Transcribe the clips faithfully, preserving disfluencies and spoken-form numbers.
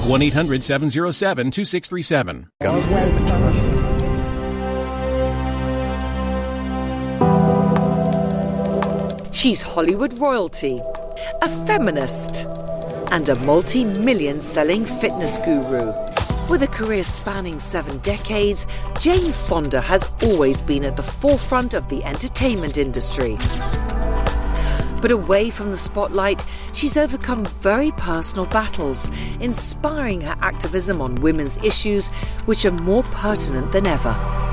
one eight hundred seven oh seven two six three seven. She's Hollywood royalty, a feminist, and a multi-million selling fitness guru. With a career spanning seven decades, Jane Fonda has always been at the forefront of the entertainment industry. But away from the spotlight, she's overcome very personal battles, inspiring her activism on women's issues, which are more pertinent than ever.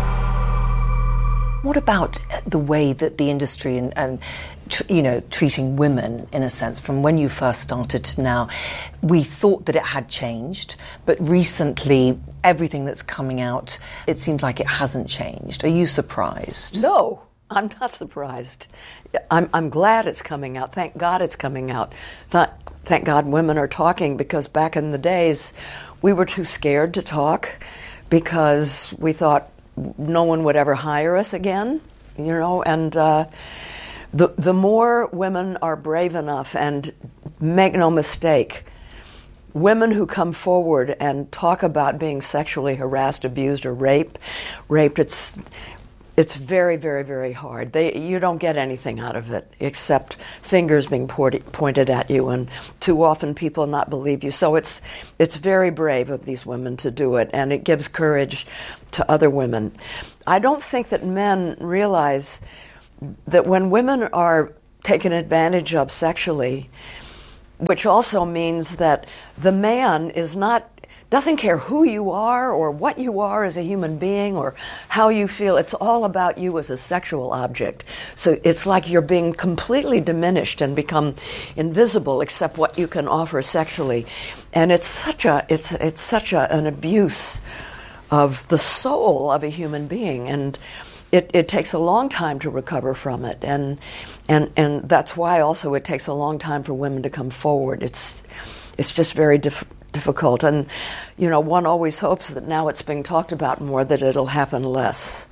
What about the way that the industry and, and tr- you know, treating women, in a sense, from when you first started to now? We thought that it had changed, but recently, everything that's coming out, it seems like it hasn't changed. Are you surprised? No, I'm not surprised. I'm, I'm glad it's coming out. Thank God it's coming out. Th- thank God women are talking, because back in the days, we were too scared to talk because we thought no one would ever hire us again, you know, and uh, the the more women are brave enough, and make no mistake, women who come forward and talk about being sexually harassed, abused, or raped, raped, it's it's very, very, very hard. They you don't get anything out of it except fingers being pointed pointed at you, and too often people not believe you. So it's it's very brave of these women to do it, and it gives courage to other women. I don't think that men realize that when women are taken advantage of sexually, which also means that the man is not doesn't care who you are or what you are as a human being or how you feel. It's all about you as a sexual object. So it's like you're being completely diminished and become invisible except what you can offer sexually. And it's such a it's it's such a, an abuse of the soul of a human being, and it, it takes a long time to recover from it, and and and that's why also it takes a long time for women to come forward. It's it's just very diff- difficult, and you know, one always hopes that now it's being talked about more, that it'll happen less.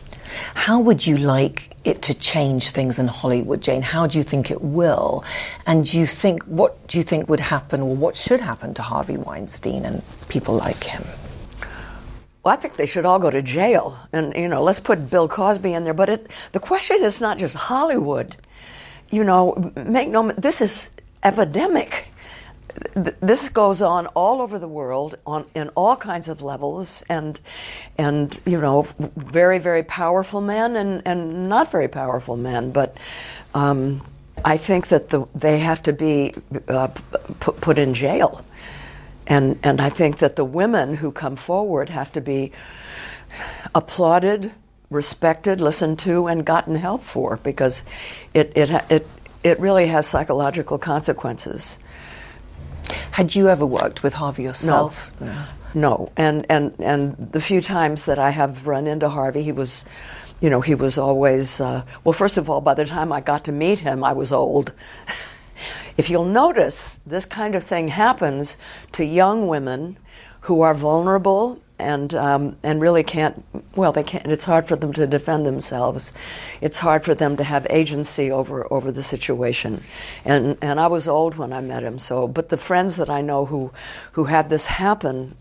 How would you like it to change things in Hollywood, Jane? How do you think it will? And do you think what do you think would happen, or what should happen to Harvey Weinstein and people like him? Well, I think they should all go to jail, and you know, let's put Bill Cosby in there. But it, the question is not just Hollywood. You know, make no. This is epidemic. This goes on all over the world, on in all kinds of levels, and and you know, very very powerful men and, and not very powerful men. But um, I think that the, they have to be uh, put, put in jail. And and I think that the women who come forward have to be applauded, respected, listened to, and gotten help for, because it it it it really has psychological consequences. Had you ever worked with Harvey yourself? No, no. no. And and and the few times that I have run into Harvey, he was, you know, he was always uh, well. First of all, by the time I got to meet him, I was old. If you'll notice, this kind of thing happens to young women who are vulnerable and um, and really can't, well, they can't, it's hard for them to defend themselves. It's hard for them to have agency over, over the situation. And and I was old when I met him, so, but the friends that I know who, who had this happen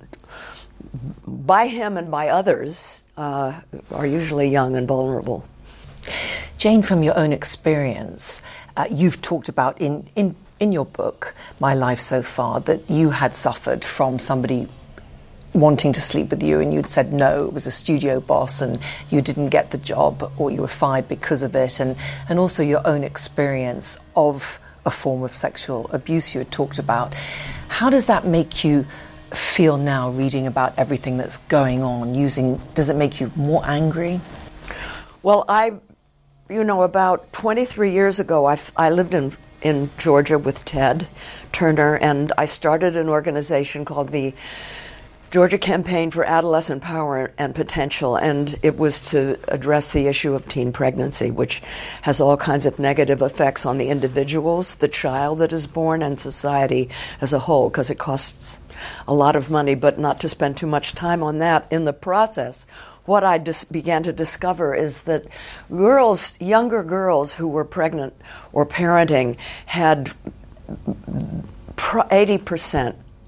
by him and by others uh, are usually young and vulnerable. Jane, from your own experience, uh, you've talked about in, in, in your book, My Life So Far, that you had suffered from somebody wanting to sleep with you, and you'd said no, it was a studio boss, and you didn't get the job, or you were fired because of it, and, and also your own experience of a form of sexual abuse you had talked about. How does that make you feel now, reading about everything that's going on? Using, does it make you more angry? Well, I, you know, about twenty-three years ago, I, I lived in, in Georgia with Ted Turner, and I started an organization called the Georgia Campaign for Adolescent Power and Potential, and it was to address the issue of teen pregnancy, which has all kinds of negative effects on the individuals, the child that is born, and society as a whole, because it costs a lot of money, but not to spend too much time on that. In the process, what I dis- began to discover is that girls, younger girls who were pregnant or parenting, had eighty percent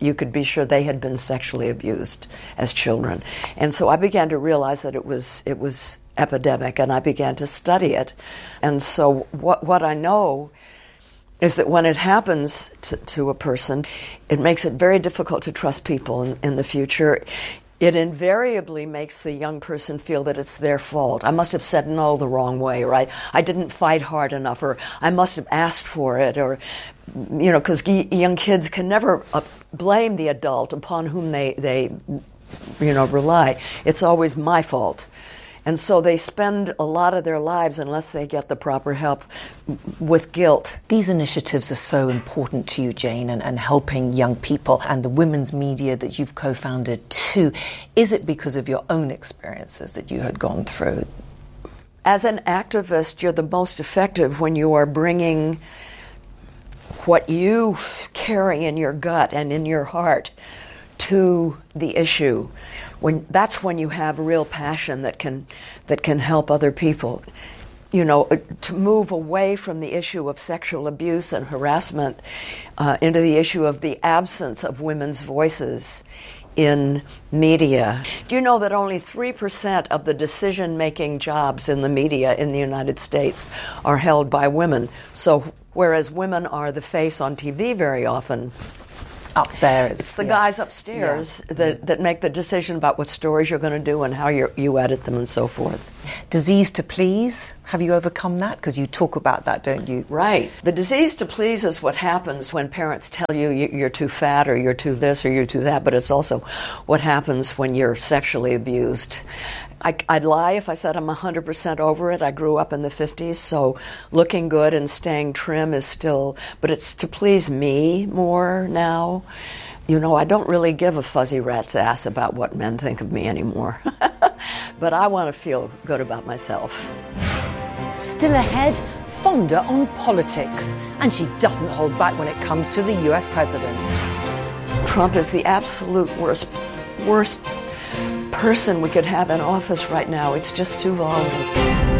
you could be sure they had been sexually abused as children. And so I began to realize that it was it was epidemic, and I began to study it. And so what what I know is that when it happens to, to a person, it makes it very difficult to trust people in, in the future. It invariably makes the young person feel that it's their fault. I must have said no the wrong way, or I, I didn't fight hard enough, or I must have asked for it, or, you know, because young kids can never uh, blame the adult upon whom they, they, you know, rely. It's always my fault. And so they spend a lot of their lives, unless they get the proper help, with guilt. These initiatives are so important to you, Jane, and, and helping young people, and the women's media that you've co-founded too. Is it because of your own experiences that you had gone through? As an activist, you're the most effective when you are bringing what you carry in your gut and in your heart to the issue. When that's when you have real passion that can that can help other people. You know, to move away from the issue of sexual abuse and harassment uh, into the issue of the absence of women's voices in media. Do you know that only three percent of the decision-making jobs in the media in the United States are held by women? So whereas women are the face on T V very often, up there, it's, it's the yeah. guys upstairs yeah. that, that make the decision about what stories you're going to do and how you you edit them and so forth. Disease to please, have you overcome that? Because you talk about that, don't you? Right. The disease to please is what happens when parents tell you you're too fat, or you're too this, or you're too that, but it's also what happens when you're sexually abused. I, I'd lie if I said I'm one hundred percent over it. I grew up in the fifties, so looking good and staying trim is still, but it's to please me more now. You know, I don't really give a fuzzy rat's ass about what men think of me anymore. But I want to feel good about myself. Still ahead, Fonda on politics, and she doesn't hold back when it comes to the U S president. Trump is the absolute worst, worst person we could have in office right now. It's just too volatile.